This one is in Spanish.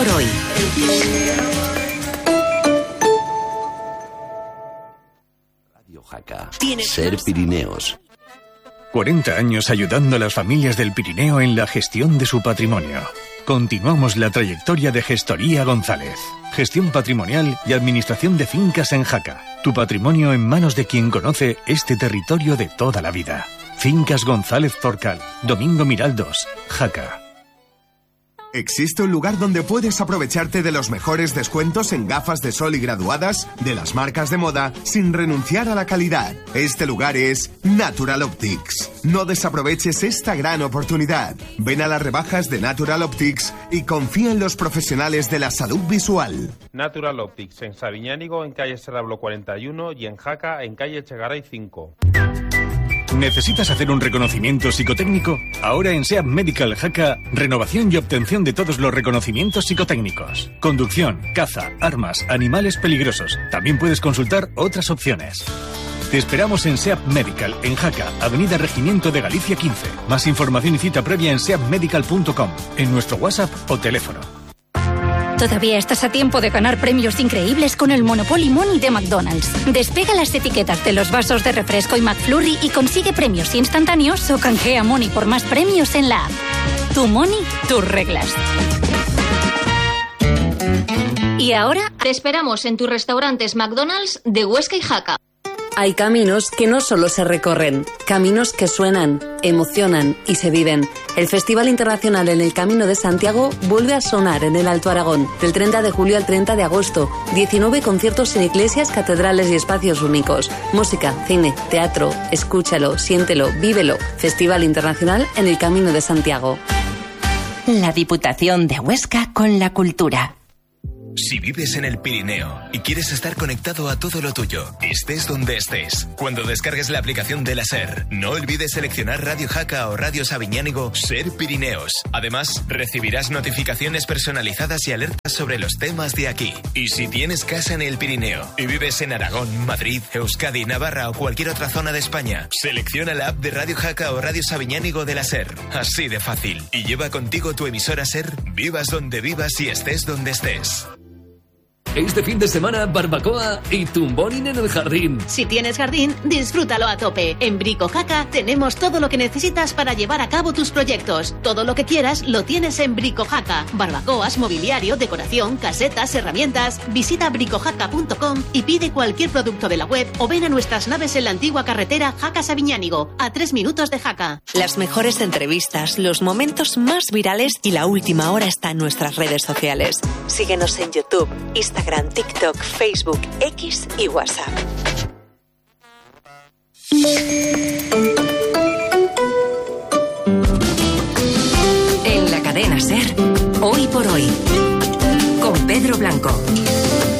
por hoy. Radio Jaca. Ser Pirineos. 40 años ayudando a las familias del Pirineo en la gestión de su patrimonio. Continuamos la trayectoria de Gestoría González. Gestión patrimonial y administración de fincas en Jaca. Tu patrimonio en manos de quien conoce este territorio de toda la vida. Fincas González Zorcal. Domingo Miraldos, Jaca. Existe un lugar donde puedes aprovecharte de los mejores descuentos en gafas de sol y graduadas de las marcas de moda sin renunciar a la calidad. Este lugar es Natural Optics. No desaproveches esta gran oportunidad. Ven a las rebajas de Natural Optics y confía en los profesionales de la salud visual. Natural Optics en Sabiñánigo, en calle Serrablo 41 y en Jaca, en calle Echegaray 5. ¿Necesitas hacer un reconocimiento psicotécnico? Ahora en SEAT Medical Jaca, renovación y obtención de todos los reconocimientos psicotécnicos. Conducción, caza, armas, animales peligrosos. También puedes consultar otras opciones. Te esperamos en SEAT Medical, en Jaca, Avenida Regimiento de Galicia 15. Más información y cita previa en seatmedical.com, en nuestro WhatsApp o teléfono. Todavía estás a tiempo de ganar premios increíbles con el Monopoly Money de McDonald's. Despega las etiquetas de los vasos de refresco y McFlurry y consigue premios instantáneos o canjea Money por más premios en la app. Tu Money, tus reglas. Y ahora te esperamos en tus restaurantes McDonald's de Huesca y Jaca. Hay caminos que no solo se recorren, caminos que suenan, emocionan y se viven. El Festival Internacional en el Camino de Santiago vuelve a sonar en el Alto Aragón, del 30 de julio al 30 de agosto. 19 conciertos en iglesias, catedrales y espacios únicos. Música, cine, teatro, escúchalo, siéntelo, vívelo. Festival Internacional en el Camino de Santiago. La Diputación de Huesca con la cultura. Si vives en el Pirineo y quieres estar conectado a todo lo tuyo, estés donde estés, cuando descargues la aplicación de la SER, no olvides seleccionar Radio Jaca o Radio Sabiñánigo Ser Pirineos. Además, recibirás notificaciones personalizadas y alertas sobre los temas de aquí. Y si tienes casa en el Pirineo y vives en Aragón, Madrid, Euskadi, Navarra o cualquier otra zona de España, selecciona la app de Radio Jaca o Radio Sabiñánigo de la SER. Así de fácil. Y lleva contigo tu emisora SER, vivas donde vivas y estés donde estés. Este fin de semana, barbacoa y tumboning en el jardín. Si tienes jardín, disfrútalo a tope. En Brico Jaca tenemos todo lo que necesitas para llevar a cabo tus proyectos. Todo lo que quieras lo tienes en Brico Jaca. Barbacoas, mobiliario, decoración, casetas, herramientas. Visita bricojaca.com y pide cualquier producto de la web o ven a nuestras naves en la antigua carretera Jaca-Sabiñánigo, a 3 minutos de Jaca. Las mejores entrevistas, los momentos más virales y la última hora está en nuestras redes sociales. Síguenos en YouTube, Instagram, TikTok, Facebook, X y WhatsApp. En la cadena SER, Hoy por Hoy, con Pedro Blanco.